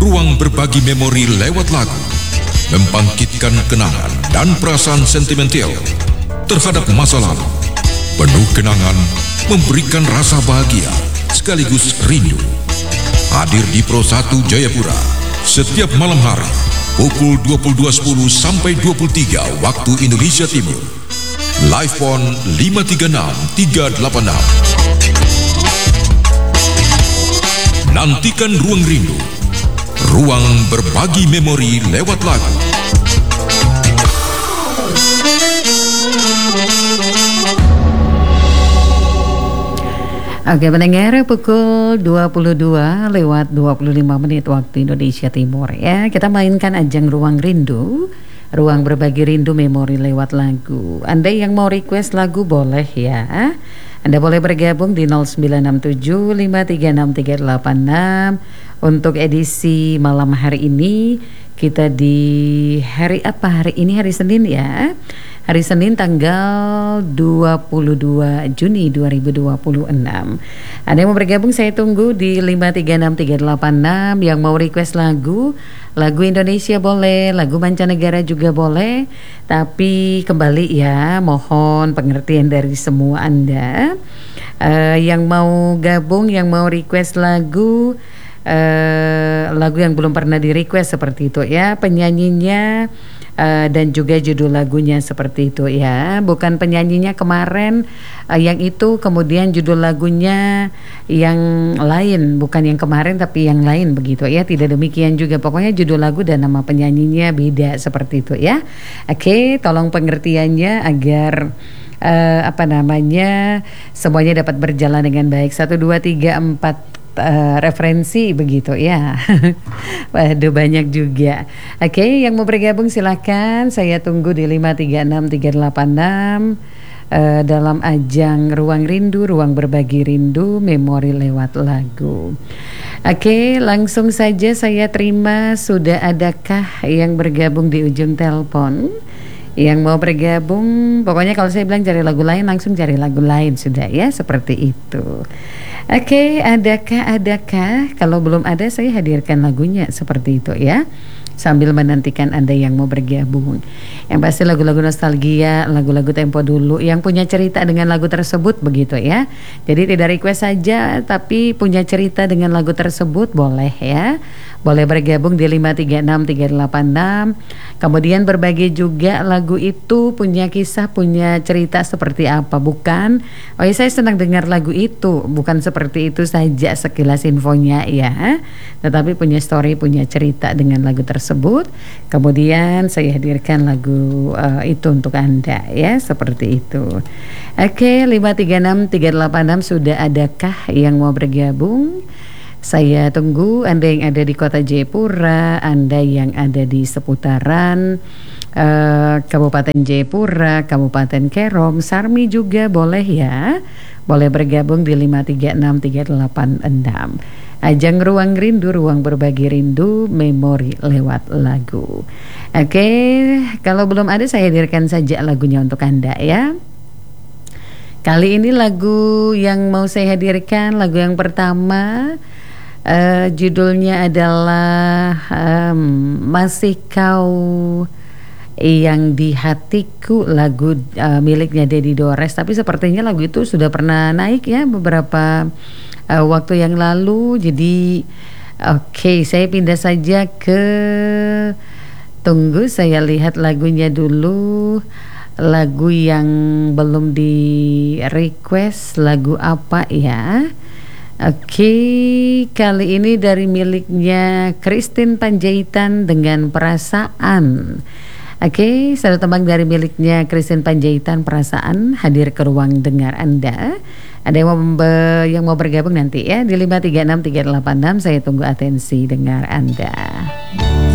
ruang berbagi memori lewat lagu, membangkitkan kenangan dan perasaan sentimental terhadap masa lalu. Penuh kenangan, memberikan rasa bahagia sekaligus rindu. Hadir di Pro 1 Jayapura setiap malam hari pukul 22.10 sampai 23 waktu Indonesia Timur. Live phone 536 386. Nantikan Ruang Rindu, ruang berbagi memori lewat lagu. Oke, pendengar, pukul 22 lewat 25 menit waktu Indonesia Timur ya. Kita mainkan ajang Ruang Rindu, ruang berbagi rindu memori lewat lagu. Anda yang mau request lagu boleh ya. Anda boleh bergabung di 0967 536 386. Untuk edisi malam hari ini, kita di hari apa? Hari ini hari Senin ya. Hari Senin tanggal 22 Juni 2026. Ada yang mau bergabung, saya tunggu di 536 386. Yang mau request lagu Indonesia boleh, lagu mancanegara juga boleh. Tapi kembali ya, mohon pengertian dari semua Anda yang mau gabung, yang mau request lagu yang belum pernah di request seperti itu ya, penyanyinya dan juga judul lagunya seperti itu ya, bukan penyanyinya kemarin yang itu kemudian judul lagunya yang lain, bukan yang kemarin tapi yang lain begitu ya, tidak demikian juga, pokoknya judul lagu dan nama penyanyinya beda seperti itu ya. Oke, tolong pengertiannya agar semuanya dapat berjalan dengan baik. 1, 2, 3, 4 referensi begitu ya. Waduh, banyak juga. Oke, yang mau bergabung silakan, saya tunggu di 536 386 dalam ajang Ruang Rindu, ruang berbagi rindu memori lewat lagu. Oke, langsung saja saya terima, sudah adakah yang bergabung di ujung telepon? Yang mau bergabung, pokoknya kalau saya bilang cari lagu lain, langsung cari lagu lain sudah ya, seperti itu. Oke, adakah? Kalau belum ada, saya hadirkan lagunya seperti itu ya, sambil menantikan Anda yang mau bergabung. Yang pasti lagu-lagu nostalgia, lagu-lagu tempo dulu yang punya cerita dengan lagu tersebut begitu ya. Jadi tidak request saja, tapi punya cerita dengan lagu tersebut boleh ya. Boleh bergabung di 536 386. Kemudian berbagi juga lagu itu punya kisah, punya cerita seperti apa, bukan? Oh ya, saya senang dengar lagu itu, bukan seperti itu saja sekilas infonya ya, tetapi punya story, punya cerita dengan lagu tersebut. Kemudian saya hadirkan lagu itu untuk Anda ya, seperti itu. Oke, 536 386 sudah adakah yang mau bergabung? Saya tunggu Anda yang ada di kota Jayapura, Anda yang ada di seputaran Kabupaten Jayapura, Kabupaten Kerom, Sarmi juga boleh ya. Boleh bergabung di 536 386. Ajang Ruang Rindu, ruang berbagi rindu memori lewat lagu. Oke, kalau belum ada saya hadirkan saja lagunya untuk Anda ya. Kali ini lagu yang mau saya hadirkan, lagu yang pertama, judulnya adalah Masih Kau Yang di Hatiku, lagu miliknya Deddy Dores. Tapi sepertinya lagu itu sudah pernah naik ya beberapa waktu yang lalu. Jadi oke, saya pindah saja ke, tunggu saya lihat lagunya dulu. Lagu yang belum di request, lagu apa ya? Oke, kali ini dari miliknya Christine Panjaitan dengan Perasaan. Oke, satu tembang dari miliknya Christine Panjaitan, Perasaan, hadir ke ruang dengar Anda. Ada yang mau bergabung nanti ya di 536 386. Saya tunggu atensi dengar Anda.